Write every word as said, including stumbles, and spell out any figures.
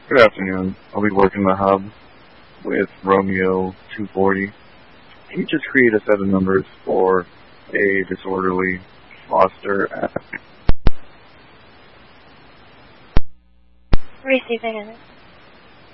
Good afternoon. I'll be working the hub with Romeo two forty. Can you just create a set of numbers for a disorderly Foster at Receiving it.